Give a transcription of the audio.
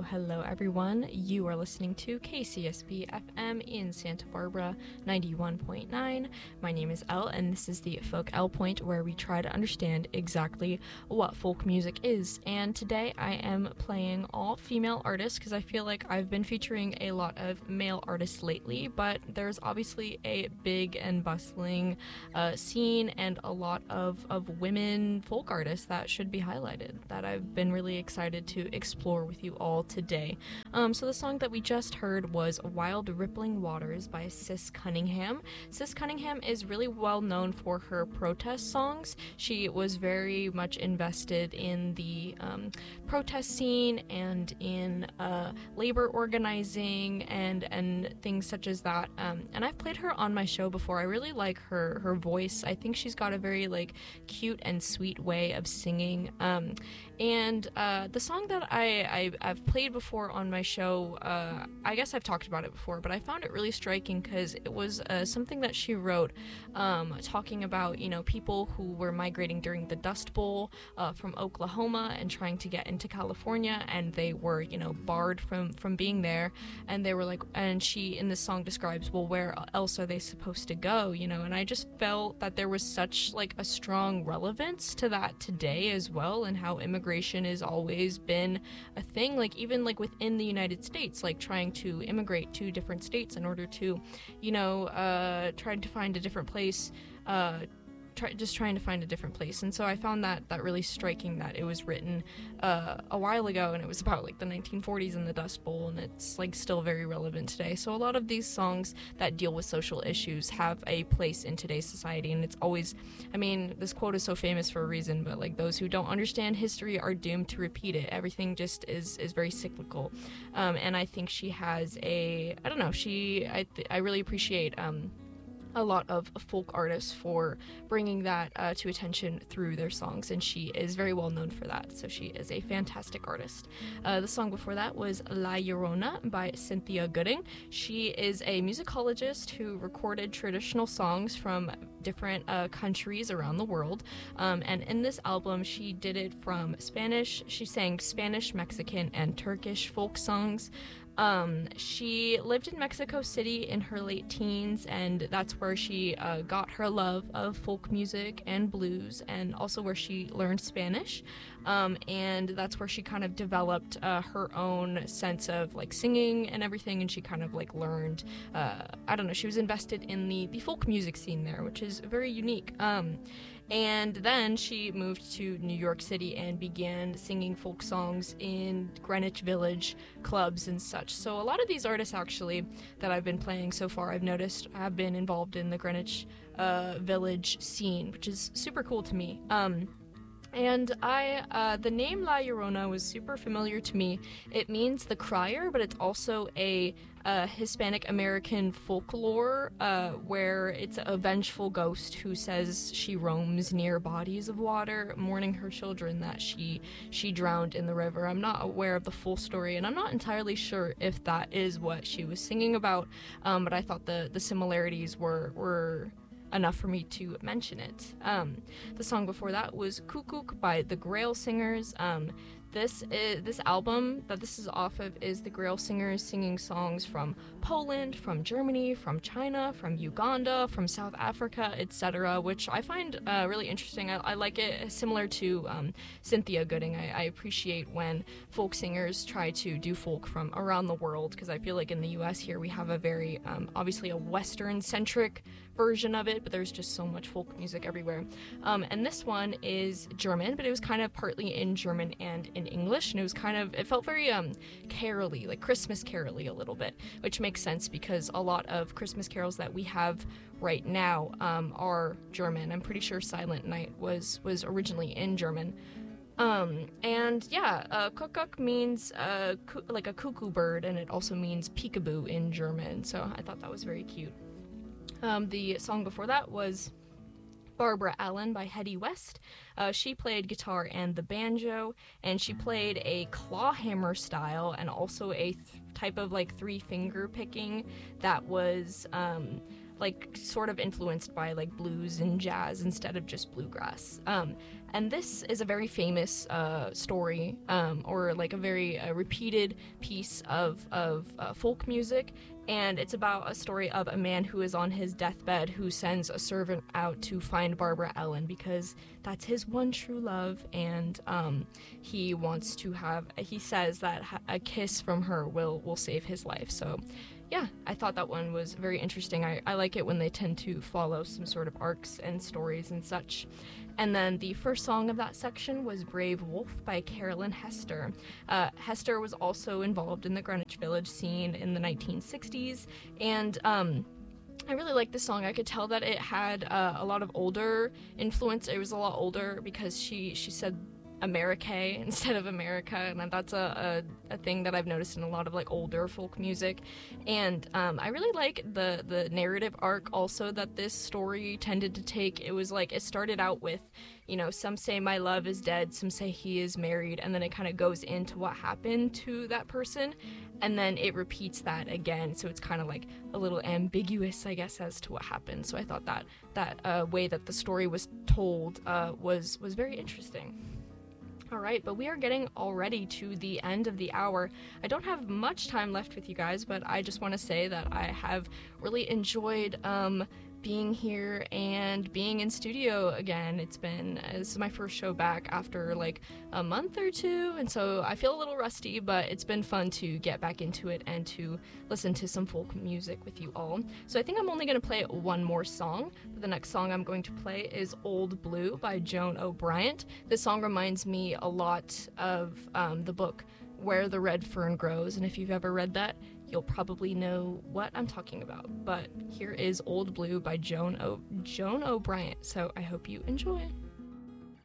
hello, everyone. You are listening to KCSB FM in Santa Barbara 91.9. My name is Elle, and this is the Folk Elle Point, where we try to understand exactly what folk music is. And today I am playing all female artists because I feel like I've been featuring a lot of male artists lately, but there's obviously a big and bustling scene and a lot of women folk artists that should be highlighted that I've been really excited to explore with you all today. So the song that we just heard was Wild Rippling Waters by Sis Cunningham. Sis Cunningham is really well known for her protest songs. She was very much invested in the protest scene and in labor organizing and things such as that. And I've played her on my show before. I really like her voice. I think she's got a very cute and sweet way of singing. And the song that I've played before on my show, I guess I've talked about it before, but I found it really striking because it was something that she wrote talking about, people who were migrating during the Dust Bowl from Oklahoma and trying to get into California, and they were, barred from being there, and they were and she in this song describes, well, where else are they supposed to go, and I just felt that there was such a strong relevance to that today as well, and how immigration has always been a thing, even within the United States, trying to immigrate to different states in order to, trying to find a different place, trying to find a different place. And so I found that really striking, that it was written a while ago, and it was about the 1940s and the Dust Bowl, and it's still very relevant today. So a lot of these songs that deal with social issues have a place in today's society, and it's always, this quote is so famous for a reason, but those who don't understand history are doomed to repeat it. Everything just is very cyclical. And I think she has I really appreciate a lot of folk artists for bringing that to attention through their songs, and she is very well known for that, so she is a fantastic artist. The song before that was La Llorona by Cynthia Gooding. She is a musicologist who recorded traditional songs from different countries around the world, and in this album she did it from Spanish. She sang Spanish, Mexican, and Turkish folk songs. She lived in Mexico City in her late teens, and that's where she got her love of folk music and blues, and also where she learned Spanish, and that's where she kind of developed her own sense of singing and everything, and she kind of learned, she was invested in the folk music scene there, which is very unique. And then she moved to New York City and began singing folk songs in Greenwich Village clubs and such. So a lot of these artists actually that I've been playing so far, I've noticed, have been involved in the Greenwich Village scene, which is super cool to me. And the name La Llorona was super familiar to me. It means the crier, but it's also a Hispanic American folklore where it's a vengeful ghost who says she roams near bodies of water, mourning her children that she drowned in the river. I'm not aware of the full story, and I'm not entirely sure if that is what she was singing about, but I thought the similarities were enough for me to mention it. The song before that was Kukuk by the Grail Singers. This album that this is off of is the Grail Singers singing songs from Poland, from Germany, from China, from Uganda, from South Africa, etc., which I find really interesting. I like it, similar to Cynthia Gooding. I appreciate when folk singers try to do folk from around the world, because I feel like in the US here we have a very, obviously a Western-centric version of it, but there's just so much folk music everywhere. And this one is German, but it was kind of partly in German and in English, and it felt very carol-y, Christmas carol-y a little bit, which makes sense because a lot of Christmas carols that we have right now are German. I'm pretty sure Silent Night was originally in German. Kukuk means a cuckoo bird, and it also means peekaboo in German, so I thought that was very cute. The song before that was Barbara Allen by Hetty West. She played guitar and the banjo, and she played a clawhammer style and also a type of three-finger picking that was sort of influenced by blues and jazz instead of just bluegrass. And this is a very famous story, or like a very repeated piece of folk music. And it's about a story of a man who is on his deathbed who sends a servant out to find Barbara Allen because that's his one true love, and he wants to have, he says that a kiss from her will save his life. So yeah, I thought that one was very interesting. I like it when they tend to follow some sort of arcs and stories and such. And then the first song of that section was Brave Wolf by Carolyn Hester. Hester was also involved in the Greenwich Village scene in the 1960s, and I really liked this song. I could tell that it had a lot of older influence. It was a lot older because she said Amerique instead of America, and that's a thing that I've noticed in a lot of like older folk music. And I really like the narrative arc also that this story tended to take. It was like, it started out with, you know, some say my love is dead, some say he is married, and then it kind of goes into what happened to that person, and then it repeats that again, so it's kind of like a little ambiguous, I guess, as to what happened. So I thought that way that the story was told was very interesting. All right, but we are getting already to the end of the hour. I don't have much time left with you guys, but I just want to say that I have really enjoyed being here and being in studio again. This is my first show back after like a month or two, and so I feel a little rusty, but it's been fun to get back into it and to listen to some folk music with you all. So I think I'm only going to play one more song. The next song I'm going to play is Old Blue by Joan O'Bryant. This song reminds me a lot of the book Where the Red Fern Grows, and if you've ever read that, you'll probably know what I'm talking about. But here is Old Blue by Joan O'Bryant, so I hope you enjoy.